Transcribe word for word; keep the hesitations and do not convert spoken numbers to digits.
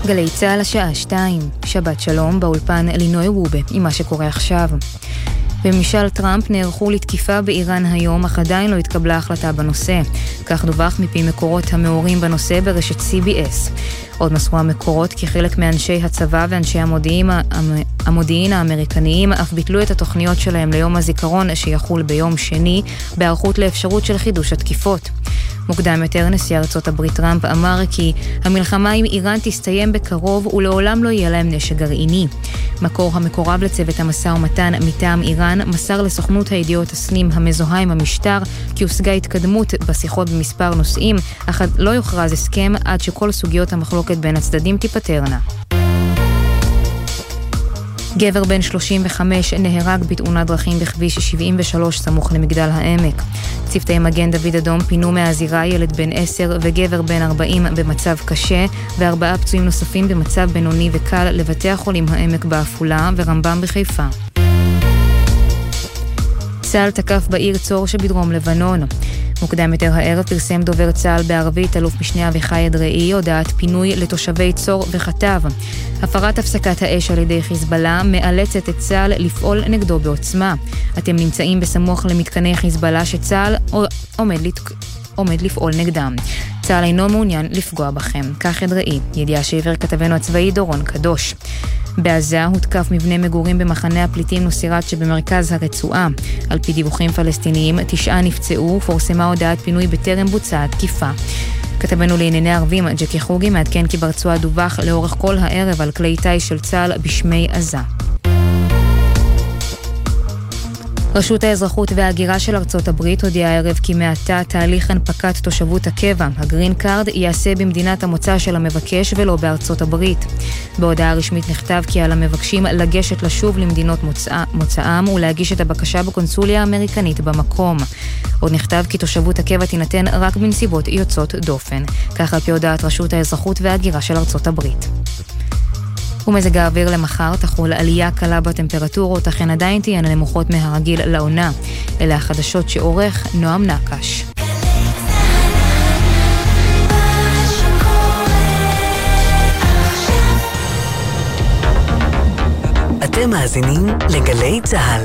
גלי צהל השעה שתיים, שבת שלום, באולפן לינוי וובה, עם מה שקורה עכשיו. בממשל טראמפ נערכו לתקיפה באיראן היום, אך עדיין לא התקבלה החלטה בנושא. כך דווח מפי מקורות המעורים בנושא ברשת סי בי אס. עוד מסרו המקורות כי חלק מאנשי הצבא ואנשי המודיעין, המודיעין האמריקניים אף ביטלו את התוכניות שלהם ליום הזיכרון שיחול ביום שני, בהיערכות לאפשרות של חידוש התקיפות. מוקדם יותר נשיא ארצות הברית טראמפ אמר כי המלחמה עם איראן תסתיים בקרוב ולעולם לא יהיה להם נשק גרעיני. מקור המקורב לצוות המשא ומתן מטעם איראן מסר לסוכנות הידיעות הסנים המזוהה עם המשטר כי הושגה התקדמות בשיחות במספר נושאים, אך לא יוכרז הסכם עד שכל סוגיות המחלוקת בין הצדדים תיפתרנה. גבר בן שלושים וחמש נהרג בתאונת דרכים בכביש שבעים ושלוש סמוך למגדל העמק. צוותי מגן דוד אדום פינו מהזירה ילד בן עשר וגבר בן ארבעים במצב קשה, וארבעה פצועים נוספים במצב בינוני וקל לבתי החולים העמק בעפולה ורמב"ם בחיפה. צה"ל תקף בעיר צור שבדרום לבנון. מוקדם יותר הערב פרסם דובר צה"ל בערבית אלוף משנה אביחי אדראי הודעת פינוי לתושבי צור וחטב. הפרת הפסקת האש על ידי חיזבאללה מאלצת את צה"ל לפעול נגדו בעוצמה. אתם נמצאים בסמוך למתקני חיזבאללה שצה"ל עומד, לת... עומד לפעול נגדם. צה"ל אינו מעוניין לפגוע בכם. כך אדראי, ידיעה שהעביר כתבנו הצבאי דורון קדוש. בעזה הותקף מבנה מגורים במחנה הפליטים נוסירת שבמרכז הרצועה. על פי דיווחים פלסטיניים, תשעה נפצעו, פורסמה הודעת פינוי בטרם בוצעה תקיפה. כתבנו לענייני ערבים, ג'קי חוגי, מעדכן כי ברצועה דווח לאורך כל הערב על כלי טיס של צה"ל בשמי עזה. רשות האזרחות וההגירה של ארצות הברית הודיעה הערב כי מעתה תהליך הנפקת תושבות הקבע, הגרין קארד, ייעשה במדינת המוצא של המבקש ולא בארצות הברית. בהודעה רשמית נכתב כי על המבקשים לגשת לשוב למדינות מוצא, מוצאם ולהגיש את הבקשה בקונסוליה האמריקנית במקום. עוד נכתב כי תושבות הקבע תינתן רק בנסיבות יוצאות דופן, כך על פי הודעת רשות האזרחות וההגירה של ארצות הברית. ומזג האוויר למחר תחול עלייה קלה בטמפרטורות, אכן עדיין תהיינה נמוכות מהרגיל לעונה. אלה החדשות שעורך נועם נקש. אתם מאזינים לגלי צהל.